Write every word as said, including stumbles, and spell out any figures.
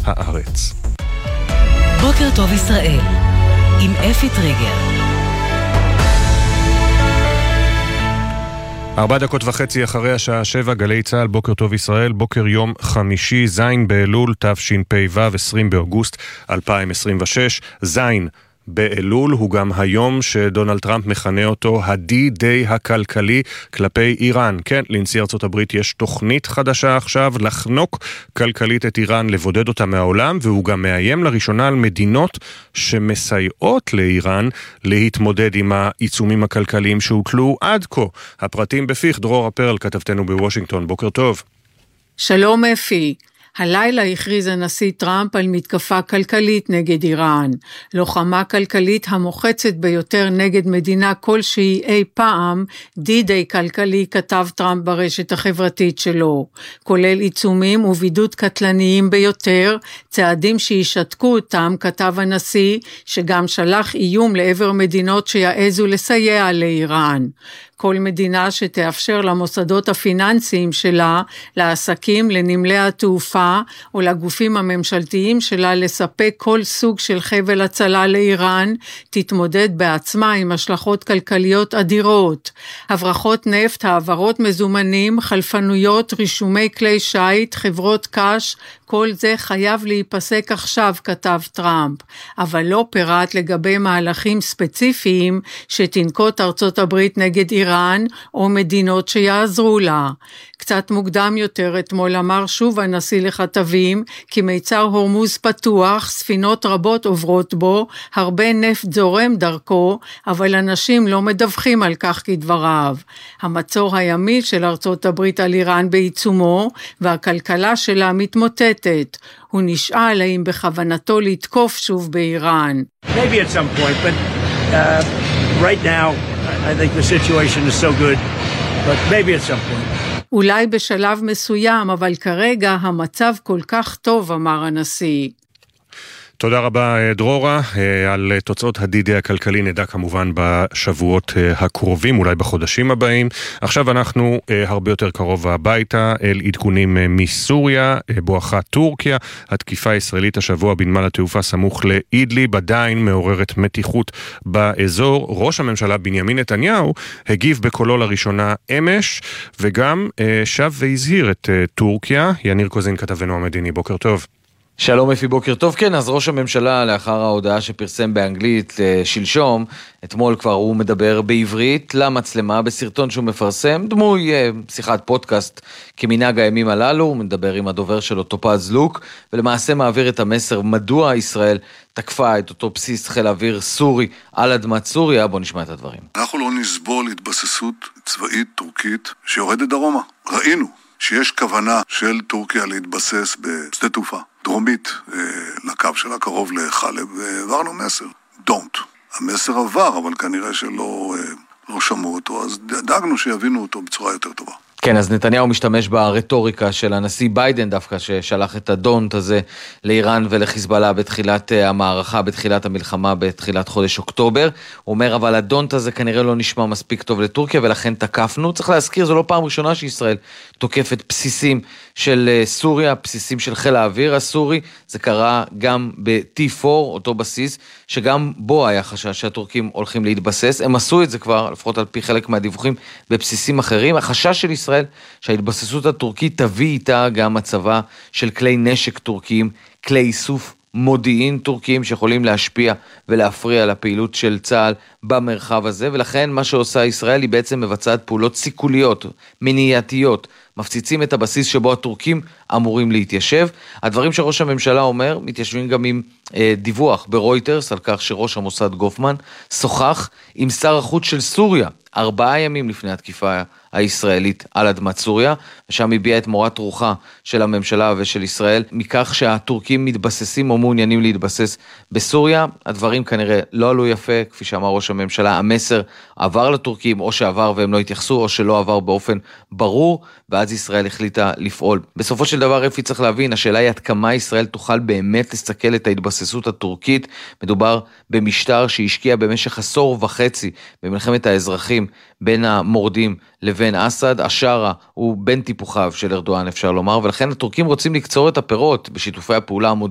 הארץ. בוקר טוב ישראל, עם אפי טריגר. ארבע דקות וחצי אחרי השעה שבע, גלי צהל, בוקר טוב ישראל, בוקר יום חמישי, זין באלול, תשפ"ו, עשרים באוגוסט אלפיים עשרים ושש. זין באלול הוא גם היום שדונלד טראמפ מכנה אותו הדי-דיי הכלכלי כלפי איראן. כן, לנשיא ארצות הברית יש תוכנית חדשה עכשיו לחנוק כלכלית את איראן, לבודד אותה מהעולם, והוא גם מאיים לראשונה על מדינות שמסייעות לאיראן להתמודד עם העיצומים הכלכליים שהוטלו עד כה. הפרטים בפיך, דרור הפרל, כתבתנו בוושינגטון. בוקר טוב. שלום אפי. הלילה הכריז הנשיא טראמפ על מתקפה כלכלית נגד איראן, לוחמה כלכלית המוחצת ביותר נגד מדינה כלשהי אי פעם, די-דיי כלכלי, כתב טראמפ ברשת החברתית שלו, כולל עיצומים ובידוד קטלניים ביותר, צעדים שישתקו אותם, כתב הנשיא, שגם שלח איום לעבר מדינות שיעזו לסייע לאיראן. כל מדינה שתאפשר למוסדות הפיננסיים שלה, לעסקים, לנמלי התעופה או לגופים הממשלתיים שלה לספק כל סוג של חבל הצלה לאיראן, תתמודד בעצמה עם השלכות כלכליות אדירות. הברחות נפט, העברות מזומנים, חלפנויות, רישומי כלי שייט, חברות קש, כל זה חייב להיפסק עכשיו, כתב טראמפ, אבל לא פירט לגבי מהלכים ספציפיים שתנקוט ארצות הברית נגד איראן או מדינות שיעזרו לה. קצת מוקדם יותר אתמול אמר שוב הנשיא לכתבים כי מיצר הורמוז פתוח, ספינות רבות עוברות בו, הרבה נפט זורם דרכו, אבל אנשים לא מדווחים על כך כדבריו. המצור הימי של ארצות הברית על איראן בעיצומו, והכלכלה שלה מתמוטטת. הוא נשאל האם בכוונתו לתקוף שוב באיראן. Maybe at some point, but uh, right now I think the situation is so good, but maybe at some point. אולי בשלב מסוים, אבל כרגע המצב כל כך טוב, אמר הנשיא. תודה רבה דרורה. על תוצאות הדי-דיי הכלכלי נדע כמובן בשבועות הקרובים, אולי בחודשים הבאים. עכשיו אנחנו הרבה יותר קרוב הביתה אל עדכונים מסוריה, בואכה טורקיה. התקיפה הישראלית השבוע בנמל התעופה סמוך לאידליב עדיין מעוררת מתיחות באזור. ראש הממשלה בנימין נתניהו הגיב בקולו לראשונה אמש, וגם שב והזהיר את טורקיה. יניר קוזין, כתבנו המדיני, בוקר טוב. שלום אפי, בוקר טוב. כן, אז ראש הממשלה לאחר ההודעה שפרסם באנגלית שלשום, אתמול כבר הוא מדבר בעברית למצלמה בסרטון שהוא מפרסם, דמוי שיחת פודקאסט כמנהג הימים הללו, הוא מדבר עם הדובר שלו טופז לוק, ולמעשה מעביר את המסר מדוע ישראל תקפה את אותו בסיס חיל אוויר סורי על אדמת סוריה. בוא נשמע את הדברים. אנחנו לא נסבול התבססות צבאית טורקית שיורדת דרומה. ראינו שיש כוונה של טורקיה להתבסס בשדה תעופה דרומית אה, לקו שלה קרוב לחלב, ועברנו מסר, don't. המסר עבר, אבל כנראה שלא אה, לא שמעו אותו, אז דאגנו שיבינו אותו בצורה יותר טובה. כן, אז נתניהו משתמש ברטוריקה של הנשיא ביידן דווקא, ששלח את הדונט הזה לאיראן ולחיזבאללה בתחילת המערכה, בתחילת המלחמה, בתחילת חודש אוקטובר. הוא אומר, אבל הדונט הזה כנראה לא נשמע מספיק טוב לטורקיה, ולכן תקפנו. צריך להזכיר, זו לא פעם ראשונה שישראל תוקפת בסיסים של סוריה, בסיסים של חיל האוויר הסורי. זה קרה גם ב-טי פור, אותו בסיס, שגם בו היה חשש שהטורקים הולכים להתבסס. הם עשו את זה כבר, לפחות על פי חלק מהדיווחים, בבסיסים אחרים. החשש של ישראל שההתבססות הטורקית תביא איתה גם הצבה של כלי נשק טורקיים, כלי איסוף מודיעין טורקיים שיכולים להשפיע ולהפריע לפעילות של צה"ל במרחב הזה, ולכן מה שעושה ישראל היא בעצם מבצעת פעולות סיכוליות, מניעתיות, מפציצים את הבסיס שבו הטורקים אמורים להתיישב. הדברים שראש הממשלה אומר מתיישבים גם עם אה, דיווח ברויטרס על כך שראש המוסד גופמן שוחח עם שר החוץ של סוריה ארבעה ימים לפני התקיפה הישראלית על אדמת סוריה, ושם הביע את מורת רוחה של הממשלה ושל ישראל מכך שהטורקים מתבססים או מעוניינים להתבסס בסוריה. הדברים כנראה לא עלו יפה, כפי שאמר ראש הממשלה, המסר עבר לטורקים, או שעבר והם לא התייחסו, או שלא עבר באופן ברור, ואז ישראל החליטה לפעול. בסופו של דבר, אפי צריך להבין, השאלה היא עד כמה ישראל תוכל באמת לסכל את ההתבססות הטורקית. מדובר במשטר שהשקיע במשך עשור וחצי במלחמת האזרחים בין המורדים לבין אסד. השארה הוא בין טיפוחיו של ארדואן, אפשר לומר, ולכן הטורקים רוצים לקצור את הפירות בשיתופי הפעולה המודיעיניים